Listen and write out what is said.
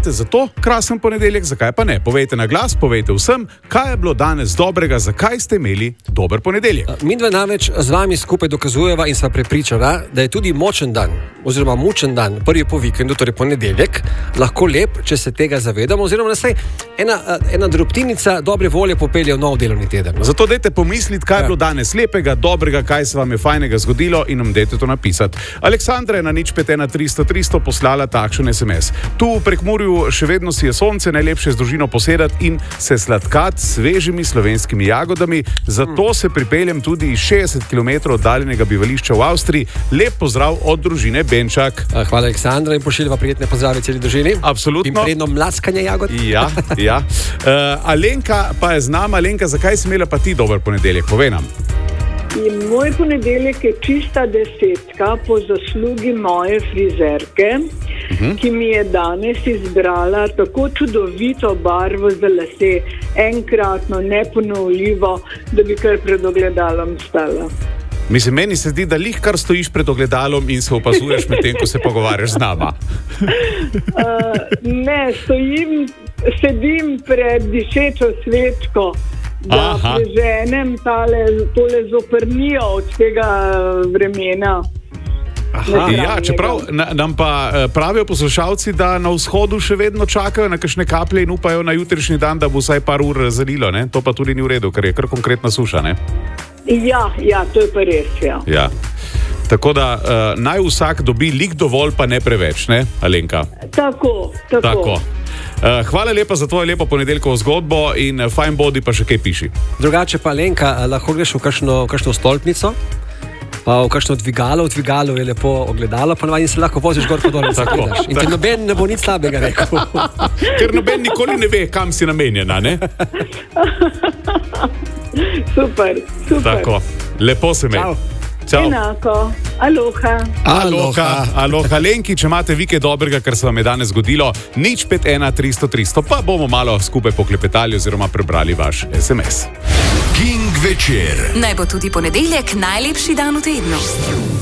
imate za to krasen ponedeljek, zakaj pa ne? Povejte na glas, povejte vsem, kaj je bilo danes dobrega, zakaj ste imeli dober ponedeljek. Midva namreč z vami skupaj dokazujeva in sva prepričana, da je tudi močen dan, oziroma mučen dan, prvi po vikendu, torej ponedeljek, lahko lep, če se tega zavedamo, oziroma da se ena drobtinica dobre volje popelje v nov delovni teden. Zato dajte pomisliti, kaj je bilo danes lepega, dobrega, kaj se vam je fajnega zgodilo in nam dajte to napisati. Aleksandra je na 051 300 poslala takšen SMS. Tu v Prekmurju še vedno si je sonce, najlepše z družino posedati in se sladkati s svežimi slovenskimi jagodami. Zato se pripeljem tudi iz 60 km oddaljenega bivališča v Avstriji. Lep pozdrav od družine Benčak. Hvala, Aleksandra, in pošiljava prijetne pozdrave celi družini. Absolutno. In predno mlackanje jagod. Ja. Alenka pa je z nama. Alenka, zakaj si imela pa ti dober ponedeljek? Povej nam. In moj ponedeljek je čista desetka po zaslugi moje frizerke, ki mi je danes izbrala tako čudovito barvo za lase, enkratno, neponovljivo, da bi kar pred ogledalom stala. Mislim, meni se zdi, da lih kar stojiš pred ogledalom in se opazuješ med tem, ko se pogovarjaš z nama. Ne, sedim pred dišečo svečko, da preženem tole zoprnijo od tega vremena. Ja, čeprav nam pa pravijo poslušalci, da na vzhodu še vedno čakajo na kakšne kaplje in upajo na jutrišnji dan, da bo vsaj par ur zalilo, ne? To pa tudi ni v redu, ker je kar konkretna suša, ne? Ja, to je pa res, ja. Tako da naj vsak dobi lik dovolj, pa ne preveč, ne, Alenka? Tako. Hvala lepa za tvojo lepo ponedeljkovo zgodbo in fajn bodi, pa še kaj piši. Drugače pa, Alenka, lahko greš v kakšno stolpnico, pa v kakšno dvigalo, v dvigalu je lepo ogledalo, pa in se lahko voziš gor po dol in se gledaš. In ti noben ne bo nič slabega rekel. Ker noben nikoli ne ve, kam si namenjena, ne? Super. Tako, lepo se imej. Ciao. Enako. Aloha. Lenki, če imate vi kaj dobrega, kar se vam je danes zgodilo, 051 300 pa bomo malo skupaj poklepetali oziroma prebrali vaš SMS. King večer. Naj bo tudi ponedeljek najlepši dan v tednu.